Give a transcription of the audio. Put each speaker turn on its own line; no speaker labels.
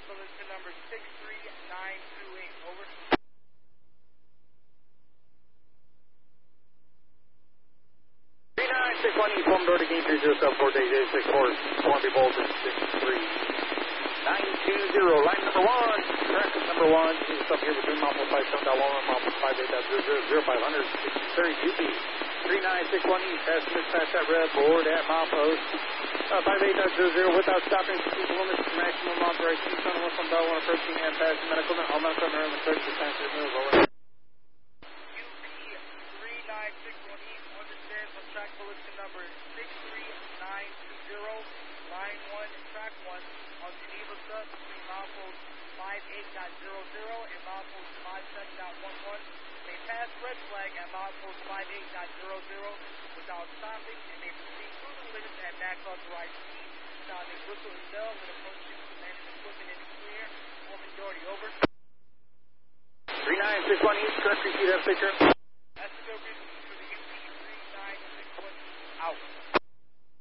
ballistic number 63928, over.
3961 East, one door to gain 3074, day 64, Swampy Bolton, 63920, line number 1, traffic number 1, is up here between Mount 57.1 and Mount 58.000, 5 UP. 3961 East, pass that red board at milepost 58.00 without stopping, keep limits to maximum authorized speed on the from Bell 1 approaching and passing medical, all medical and the 30% to move over.
UP 3961 East, understand on track ballistic number 63920, line 1, track 1, on Geneva Sub between milepost 58.00 and milepost 57.11. May pass red flag at milepost 58.00 without stopping and may proceed through the limits at max authorized speed, sounding whistle and bell when approaching commanding equipment in the clear. Woman Doherty, over.
3961 East, correct, repeat that picture.